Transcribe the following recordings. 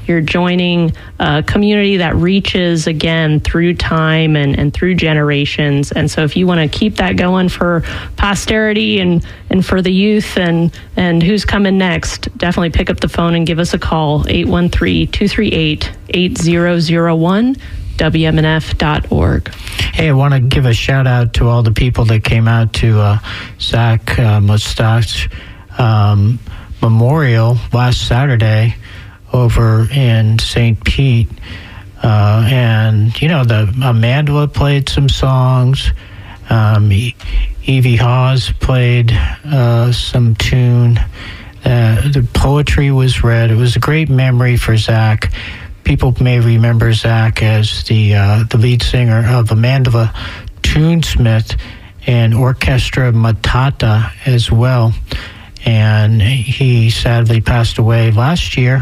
You're joining a community that reaches, again, through time and through generations. And so if you want to keep that going for posterity and for the youth and who's coming next, definitely pick up the phone and give us a call, 813-238-8001. WMNF.org. Hey, I want to give a shout out to all the people that came out to Zach Mustache Memorial last Saturday over in St. Pete. And, you know, the Amanda played some songs. Evie Hawes played some tune. The poetry was read. It was a great memory for Zach. People may remember Zach as the lead singer of Amanda Tunesmith and Orchestra Matata as well. And he sadly passed away last year.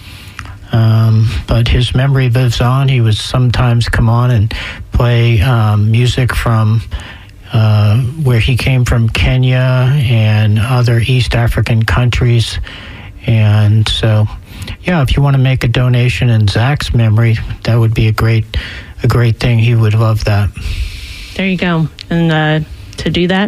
But his memory lives on. He would sometimes come on and play music from where he came from, Kenya and other East African countries. And so, yeah, if you want to make a donation in Zach's memory, that would be a great thing. He would love that. There you go. And to do that,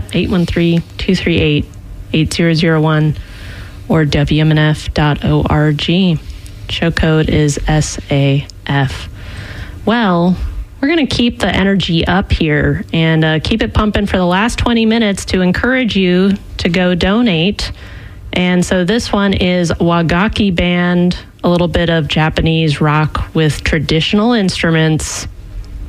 813-238-8001 or WMNF.org. Show code is SAF. Well, we're going to keep the energy up here and keep it pumping for the last 20 minutes to encourage you to go donate. And so this one is Wagaki Band, a little bit of Japanese rock with traditional instruments.